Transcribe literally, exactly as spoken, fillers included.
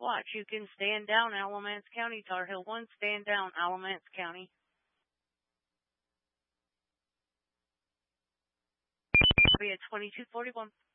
watch. You can stand down, Alamance County. Tar Heel one, stand down, Alamance County. Be at twenty-two forty-one.